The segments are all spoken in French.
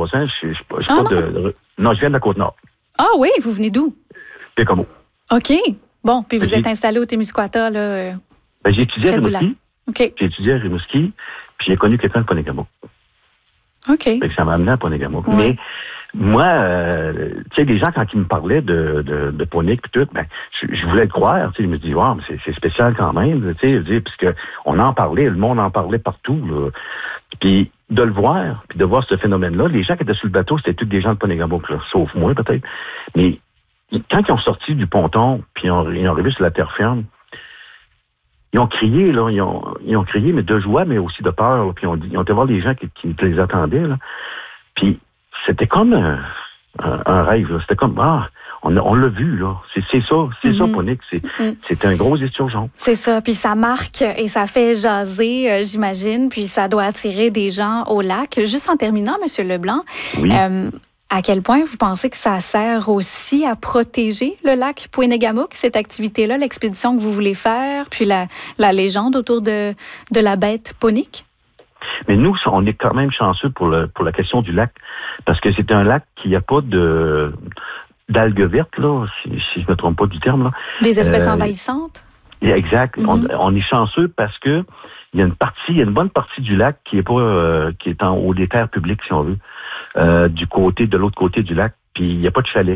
passant. Je suis pas non, je viens de la Côte-Nord. Ah oui, vous venez d'où? Bécamo. OK. Bon, puis vous êtes installé au Témiscouata, là. J'ai étudié à Rimouski. OK. J'ai étudié à Rimouski, puis j'ai connu quelqu'un de Ponegamo. OK. Fait que ça m'a amené à Ponegamo. Ouais. Mais moi, tu sais, les gens, quand ils me parlaient de Poneg et tout, ben, je voulais le croire. Tu sais, je me dis, wow, mais c'est spécial quand même, tu sais, puisque on en parlait, le monde en parlait partout, là. Puis de le voir, puis de voir ce phénomène-là, les gens qui étaient sur le bateau, c'était tous des gens de Ponegamo, sauf moi peut-être. Mais quand ils ont sorti du ponton, puis ils ont arrivé sur la terre ferme, ils ont crié, là, ils ont crié, mais de joie, mais aussi de peur. Là, puis ils ont été voir les gens qui les attendaient. Là. Puis c'était comme un rêve. Là. C'était comme, on l'a vu, là. C'est ça, Poneg. C'est un gros esturgeon. C'est ça. Puis ça marque et ça fait jaser, j'imagine. Puis ça doit attirer des gens au lac. Juste en terminant, M. Leblanc, oui. À quel point vous pensez que ça sert aussi à protéger le lac Pouénégamook, cette activité-là, l'expédition que vous voulez faire, puis la légende autour de la bête ponique? Mais nous, on est quand même chanceux pour la question du lac, parce que c'est un lac qui n'a pas d'algues vertes, là, si je ne me trompe pas du terme. Là. Des espèces envahissantes? Exact. On est chanceux parce que il y a une bonne partie du lac qui est pas qui est en haut des terres publiques, si on veut, de l'autre côté du lac. Puis il n'y a pas de chalet.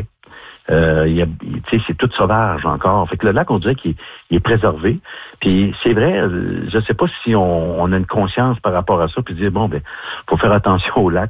C'est tout sauvage encore. Fait que le lac, on dirait qu'il est préservé. Puis c'est vrai, je sais pas si on a une conscience par rapport à ça, puis dire faut faire attention au lac.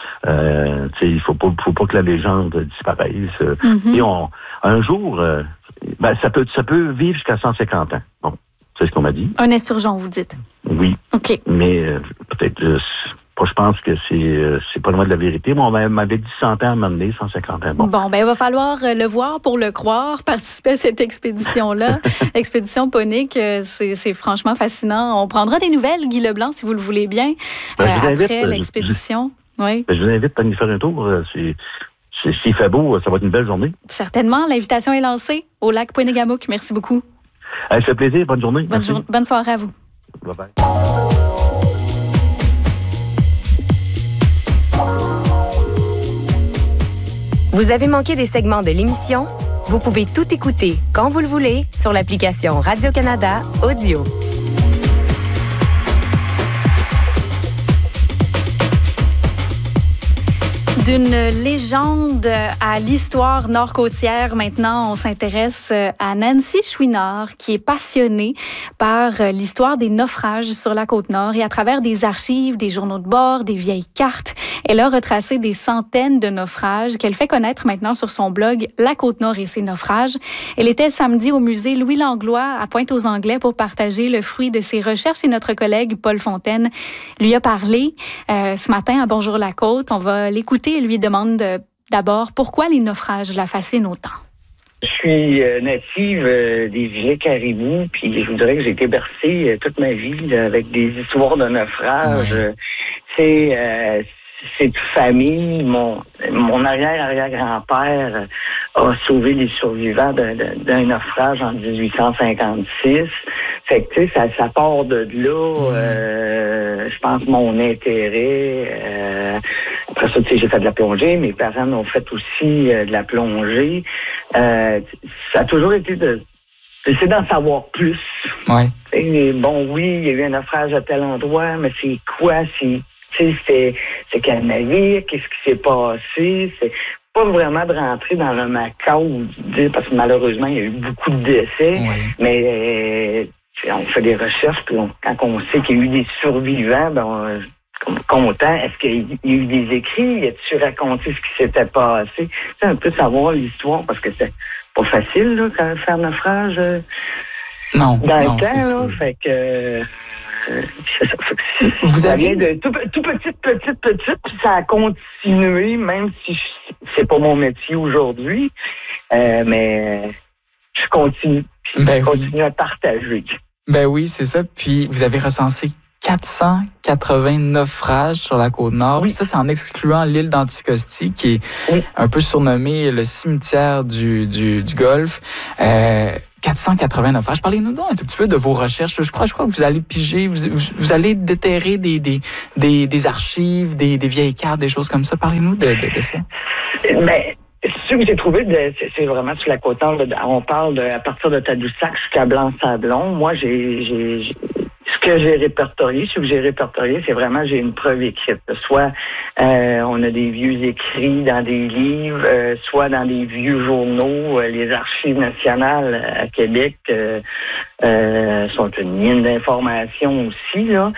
Il faut pas que la légende disparaisse. Et un jour, ça peut vivre jusqu'à 150 ans. Bon, c'est ce qu'on m'a dit. Un esturgeon, vous dites. Oui. OK. Mais peut-être. Je pense que c'est pas loin de la vérité. Moi, on m'avait dit 100 ans à m'amener, 150 ans. Bon, il va falloir le voir pour le croire, participer à cette expédition-là. L'expédition Ponique, c'est franchement fascinant. On prendra des nouvelles, Guy Leblanc, si vous le voulez bien, après l'expédition. Oui. Je vous invite à venir faire un tour. S'il fait beau, ça va être une belle journée. Certainement. L'invitation est lancée au lac Pouénégamook. Merci beaucoup. Ça fait plaisir. Bonne journée. Bonne soirée à vous. Bye-bye. Vous avez manqué des segments de l'émission? Vous pouvez tout écouter quand vous le voulez sur l'application Radio-Canada Audio. D'une légende à l'histoire nord-côtière, maintenant, on s'intéresse à Nancy Chouinard, qui est passionnée par l'histoire des naufrages sur la Côte-Nord. Et à travers des archives, des journaux de bord, des vieilles cartes, elle a retracé des centaines de naufrages qu'elle fait connaître maintenant sur son blog « La Côte-Nord et ses naufrages ». Elle était samedi au musée Louis Langlois à Pointe-aux-Anglais pour partager le fruit de ses recherches et notre collègue Paul Fontaine lui a parlé ce matin à Bonjour la Côte. On va l'écouter. Il lui demande d'abord pourquoi les naufrages la fascinent autant. Je suis native des Villets Caribou, puis je vous dirais que j'ai été bercée toute ma vie là, avec des histoires de naufrages. C'est de famille. Mon arrière-arrière-grand-père a sauvé les survivants d'un naufrage en 1856. Fait que, tu sais, ça part de là. Je pense mon intérêt. Après ça, tu sais, j'ai fait de la plongée. Mes parents ont fait aussi de la plongée. Ça a toujours été d'essayer d'en savoir plus. Ouais. Oui, il y a eu un naufrage à tel endroit, mais c'est quoi? C'est quel navire? Qu'est-ce qui s'est passé? C'est pas vraiment de rentrer dans le macabre, parce que malheureusement, il y a eu beaucoup de décès. Ouais. Mais on fait des recherches, puis quand on sait qu'il y a eu des survivants, content. Est-ce qu'il y a eu des écrits? As-tu raconté ce qui s'était passé? C'est un peu savoir l'histoire, parce que c'est pas facile, là, quand faire naufrage dans le temps, là. Fait que... Ça vient de tout petite, puis ça a continué, même si c'est pas mon métier aujourd'hui. Mais je continue. Je continue à partager. Ben oui, c'est ça. Puis vous avez recensé 480 naufrages sur la Côte-Nord. Oui. Ça, c'est en excluant l'île d'Anticosti, qui est un peu surnommée le cimetière du Golfe. 480 naufrages. Parlez-nous donc un tout petit peu de vos recherches. Je crois que vous allez piger, vous allez déterrer des archives, des vieilles cartes, des choses comme ça. Parlez-nous de ça. Ben, ce que j'ai trouvé, c'est vraiment sur la côte nord. On parle à partir de Tadoussac jusqu'à Blanc-Sablon. Moi, ce que j'ai répertorié, c'est vraiment, j'ai une preuve écrite. Soit on a des vieux écrits dans des livres, soit dans des vieux journaux. Les archives nationales à Québec sont une mine d'informations aussi, là.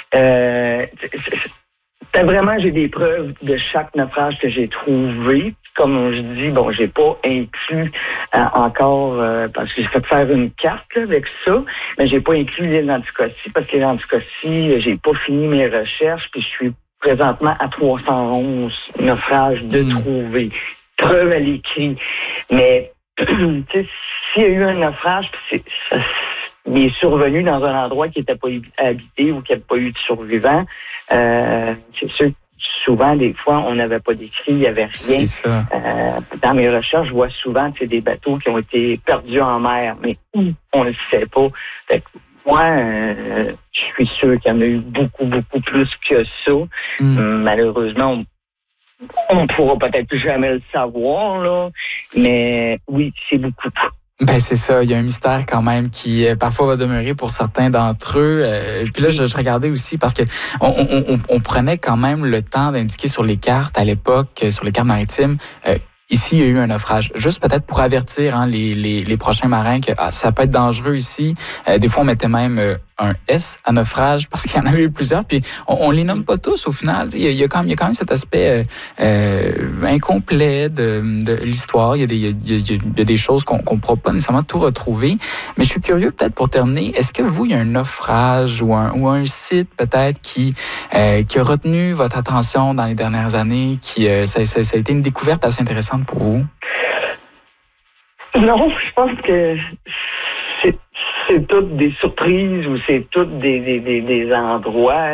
Vraiment, j'ai des preuves de chaque naufrage que j'ai trouvé. Comme je dis, bon, j'ai pas inclus encore, parce que j'ai fait faire une carte là, avec ça, mais j'ai pas inclus l'île d'Anticosti, parce que l'île d'Anticosti, j'ai pas fini mes recherches, puis je suis présentement à 311 naufrages de trouver. Preuve à l'écrit. Mais, tu sais, s'il y a eu un naufrage, il est survenu dans un endroit qui n'était pas habité ou qui n'avait pas eu de survivants, c'est sûr. Souvent, des fois, on n'avait pas d'écrit, il n'y avait rien. C'est ça. Dans mes recherches, je vois souvent que c'est des bateaux qui ont été perdus en mer, mais où, on ne le sait pas. Fait que moi, je suis sûr qu'il y en a eu beaucoup, beaucoup plus que ça. Malheureusement, on ne pourra peut-être jamais le savoir, là, mais oui, c'est beaucoup. Ben c'est ça, il y a un mystère quand même qui parfois va demeurer pour certains d'entre eux. Puis là, je regardais aussi parce que on prenait quand même le temps d'indiquer sur les cartes à l'époque, sur les cartes maritimes, ici il y a eu un naufrage. Juste peut-être pour avertir les prochains marins que ça peut être dangereux ici. Des fois, on mettait même un S à naufrage parce qu'il y en avait eu plusieurs. Puis on les nomme pas tous au final. Il y a quand même cet aspect incomplet de l'histoire. Il y a des choses qu'on ne pourra pas nécessairement tout retrouver. Mais je suis curieux peut-être pour terminer. Est-ce que vous, il y a un naufrage ou un site peut-être qui a retenu votre attention dans les dernières années, ça a été une découverte assez intéressante pour vous? Non, je pense que c'est toutes des surprises ou c'est toutes des endroits.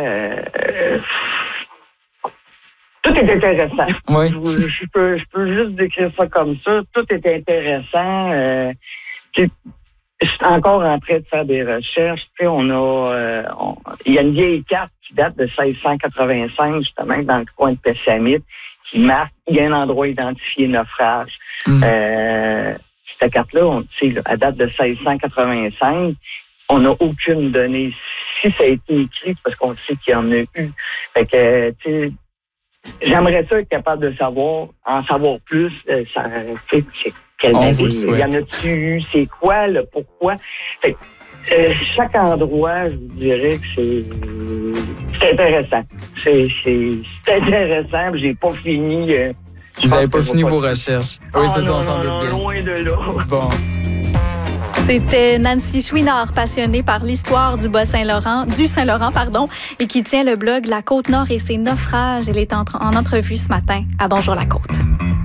Tout est intéressant. Oui. Je peux juste décrire ça comme ça. Tout est intéressant. Je suis encore en train de faire des recherches. Tu sais, il y a une vieille carte qui date de 1685, justement, dans le coin de Pessamit, qui marque, il y a un endroit identifié naufrage. Cette carte-là, elle date de 1685. On n'a aucune donnée. Si ça a été écrit, c'est parce qu'on sait qu'il y en a eu. Fait que, tu sais, j'aimerais ça être capable de en savoir plus. Quel navire, il y en a-tu eu, c'est quoi, le pourquoi. Fait que, chaque endroit, je vous dirais que c'est intéressant. C'est intéressant, j'ai pas fini. Vous n'avez pas fini vos recherches. Oui, c'est ça, on s'en doute bien. Loin de là. Bon. C'était Nancy Chouinard, passionnée par l'histoire du Saint-Laurent, et qui tient le blog La Côte-Nord et ses naufrages. Elle est en entrevue ce matin à Bonjour la Côte.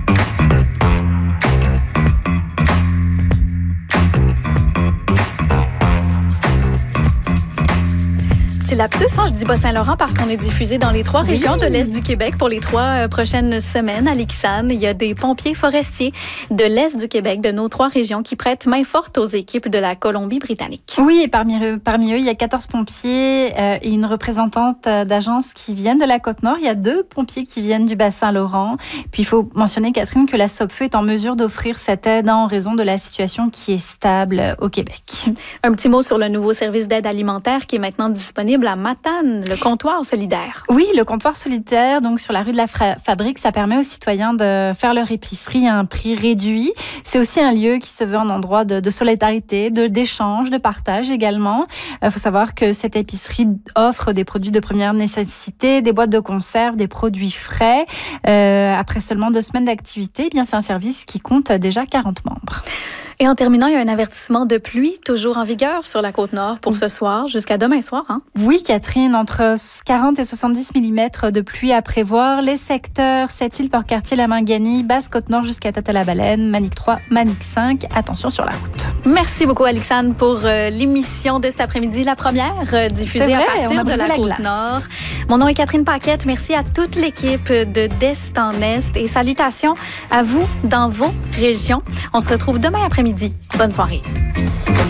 C'est lapsus, je dis Bas-Saint-Laurent parce qu'on est diffusé dans les 3 régions de l'Est du Québec pour les 3 prochaines semaines à l'Ixan. Il y a des pompiers forestiers de l'Est du Québec, de nos 3 régions, qui prêtent main forte aux équipes de la Colombie-Britannique. Oui, et parmi eux, il y a 14 pompiers et une représentante d'agence qui viennent de la Côte-Nord. Il y a 2 pompiers qui viennent du Bas-Saint-Laurent. Puis il faut mentionner, Catherine, que la SOPFEU est en mesure d'offrir cette aide en raison de la situation qui est stable au Québec. Un petit mot sur le nouveau service d'aide alimentaire qui est maintenant disponible à Matane, le comptoir solidaire. Oui, le comptoir solidaire, donc sur la rue de la Fabrique, ça permet aux citoyens de faire leur épicerie à un prix réduit. C'est aussi un lieu qui se veut un endroit de solidarité, d'échange, de partage également. Il faut savoir que cette épicerie offre des produits de première nécessité, des boîtes de conserve, des produits frais. Après seulement 2 semaines d'activité, eh bien c'est un service qui compte déjà 40 membres. Et en terminant, il y a un avertissement de pluie toujours en vigueur sur la Côte-Nord pour ce soir, jusqu'à demain soir. Oui, Catherine, entre 40 et 70 mm de pluie à prévoir. Les secteurs Sept-Îles, Port-Cartier, La Mangani, Basse-Côte-Nord jusqu'à Tata-la-Baleine, Manic 3, Manic 5. Attention sur la route. Merci beaucoup, Alexandre, pour l'émission de cet après-midi, la première diffusée à partir de la Côte-Nord. Mon nom est Catherine Paquette. Merci à toute l'équipe de d'Est en Est et salutations à vous dans vos régions. On se retrouve demain après-midi. Bonne soirée.